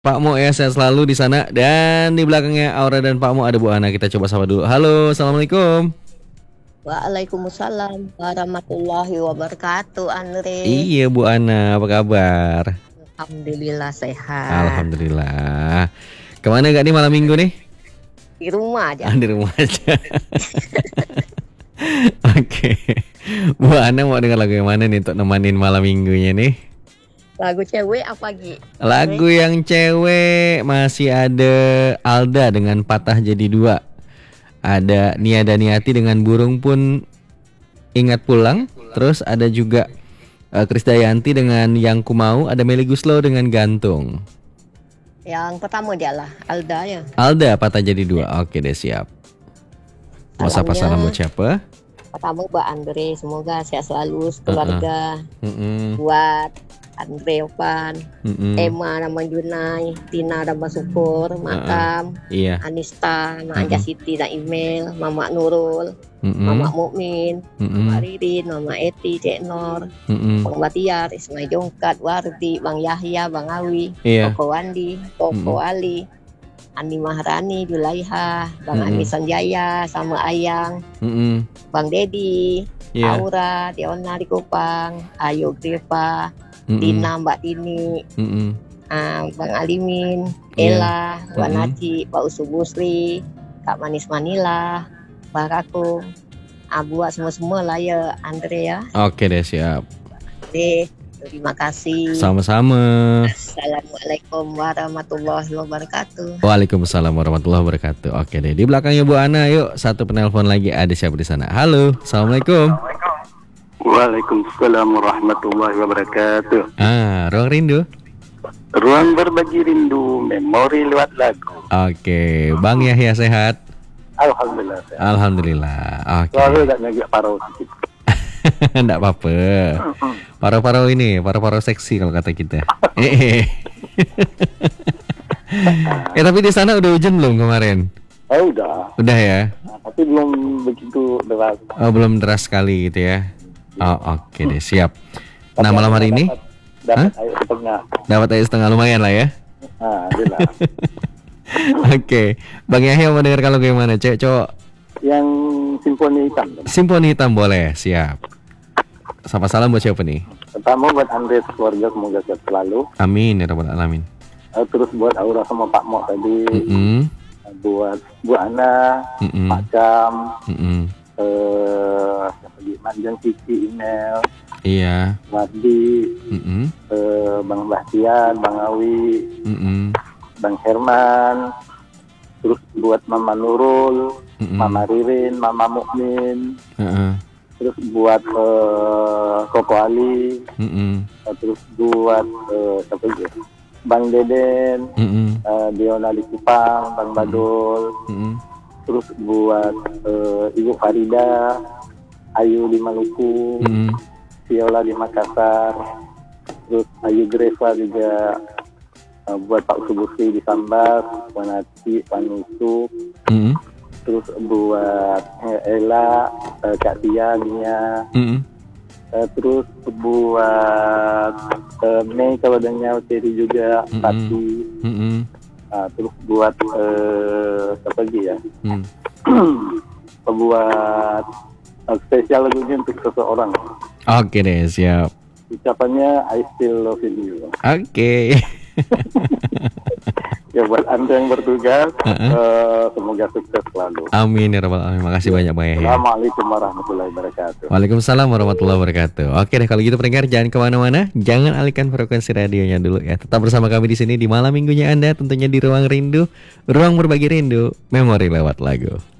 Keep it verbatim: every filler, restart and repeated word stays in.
Pak Mo ya, sehat selalu di sana. Dan di belakangnya Aura dan Pak Mo ada Bu Ana. Kita coba sapa dulu. Halo, assalamualaikum. Waalaikumsalam warahmatullahi wabarakatuh, Andre. Iya Bu Ana, apa kabar? Alhamdulillah sehat. Alhamdulillah. Kemana gak nih malam minggu nih? Di rumah aja. Ah, di rumah aja. Oke. Bu Ana mau dengar lagu yang mana nih untuk nemanin malam minggunya nih? Lagu cewek apa Gi? Lagu yang cewek masih ada Alda dengan Patah Jadi Dua. Ada Nia Daniati dengan Burung Pun Ingat Pulang. Terus ada juga uh, Krisdayanti dengan Yang Ku Mau. Ada Melly Guslow dengan Gantung. Yang pertama dia lah, Alda ya. Alda Patah Jadi Dua. Oke deh, siap. Mau sapa salam buat siapa? Pertama buat Andre, semoga sehat selalu keluarga. Uh-uh. Uh-uh. Buat Andre Opan, uh-uh. Emma nama Junai, Tina nama Syukur, Makam, uh-uh. Iya. Anista, Mak uh-uh. Siti dan Email, Mama Nurul, uh-uh. Mama Mukmin, uh-uh. Mama Ririn, Mama Eti, Cek Nor, uh-uh. Bang Batiar, Ismail Jongkat, Wardi, Bang Yahya, Bang Awi, Iya. Koko Wandi, Koko uh-uh. Ali, Ani Maharani, Julaiha, Bang uh-uh. Ami Sanjaya, sama Ayang, uh-uh. Bang Dedi, Iya. Aura, Diona di Kupang, Ayu Greva, uh-uh. Dina, Mbak Tini, uh-uh. uh, Bang Alimin, Iya. Ella, Mbak uh-uh. Naci, Pak Usu Busri, Kak Manis Manila, Baraku, Abuat semua-semua lah ya, Andre ya. Oke deh, siap. Oke, terima kasih. Sama-sama. Assalamualaikum warahmatullahi wabarakatuh. Waalaikumsalam warahmatullahi wabarakatuh. Oke deh, di belakangnya Bu Ana, yuk satu penelpon lagi. Ada siapa di sana? Halo, assalamualaikum. Waalaikumsalam warahmatullahi wabarakatuh. Ah, Ruang Rindu. Ruang berbagi rindu, memori lewat lagu. Oke, Bang Yahya sehat? Alhamdulillah. Sehat. Alhamdulillah. Oke. Selalu tak ngajak parau sedikit. Enggak apa-apa. Paro-paro ini, paro-paro seksi kalau kata kita. Eh. eh tapi di sana udah hujan belum kemarin? Oh udah. Udah ya. Nah, tapi belum begitu deras. Oh belum deras sekali gitu ya. Oh oke okay deh, siap. Nah malam hari ini dapat air setengah. Dapat air setengah, lumayan lah ya. Nah, itulah. Oke, okay. Bang Yahya mau dengar kalau gimana, cewek cowok? Yang simfoni hitam. Simfoni hitam boleh, siap. Sapa salam buat siapa nih? Pertama buat Andre keluarga, semoga sehat selalu. Amin ya rabbal alamin. Uh, terus buat Aura sama Pak Mo tadi. Mm-hmm. Uh, buat Bu Ana, mm-hmm. Pak Cam. Mm-hmm. Uh, Manjang Cici, email. Iya. Wardi, mm-hmm. uh, Bang Bahtian, Bang Awi, mm-hmm. Bang Herman, terus buat Mama Nurul, mm-hmm. Mama Ririn, Mama Mukmin, uh-uh. terus buat uh, Koko Ali, mm-hmm. uh, terus buat uh, siapa lagi? Bang Deden, mm-hmm. uh, Diona di Kupang, Bang Badul, mm-hmm. terus buat uh, Ibu Farida, Ayu di Maluku, mm-hmm. Viola di Makassar, terus Ayu Greva juga, uh, buat Pak Subusi di Sambas, Wanati, Panusu, mm-hmm. terus buat eh, Ella, uh, Kak Tia, Nia, mm-hmm. uh, terus buat uh, Mei kalau ada nyawa Teri juga, mm-hmm. Tati, mm-hmm. uh, terus buat uh, apa lagi ya? Mm. buat uh, spesial lagunya untuk seseorang. Oke deh, siap. Ucapannya I still love you. Oke. Okay. Ya buat Anda yang bertugas, uh-uh. uh, semoga sukses selalu. Amin ya rabbal alamin. Makasih banyak Bang Yahya. Assalamualaikum warahmatullahi wabarakatuh. Waalaikumsalam warahmatullahi wabarakatuh. Oke deh, kalau gitu pendengar jangan kemana-mana, jangan alihkan frekuensi radionya dulu ya. Tetap bersama kami di sini di malam minggunya Anda, tentunya di Ruang Rindu, ruang berbagi rindu, memori lewat lagu.